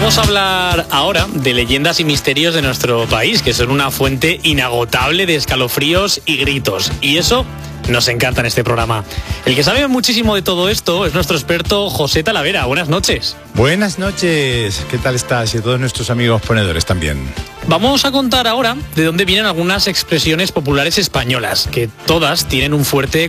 Vamos a hablar ahora de leyendas y misterios de nuestro país, que son una fuente inagotable de escalofríos y gritos. Y eso nos encanta en este programa. El que sabe muchísimo de todo esto es nuestro experto José Talavera. Buenas noches. Buenas noches. ¿Qué tal estás? Y a todos nuestros amigos ponedores también. Vamos a contar ahora de dónde vienen algunas expresiones populares españolas, que todas tienen un fuerte